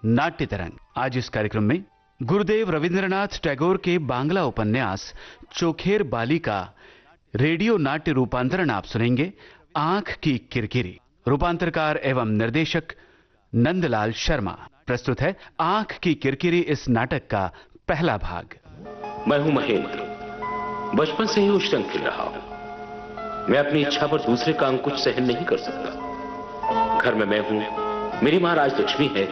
नाट्य तरंग। आज इस कार्यक्रम में गुरुदेव रविंद्रनाथ टैगोर के बांग्ला उपन्यास चोखेर बाली का रेडियो नाट्य रूपांतरण आप सुनेंगे, आंख की किरकिरी। रूपांतरकार एवं निर्देशक नंदलाल शर्मा। प्रस्तुत है आंख की किरकिरी, इस नाटक का पहला भाग। मैं हूं महेंद्र, बचपन से ही उशरंग रहा हूं। मैं अपनी इच्छा पर दूसरे का अंकुश सहन नहीं कर सकता। घर में मैं हूं, मेरी मां राजलक्ष्मी है,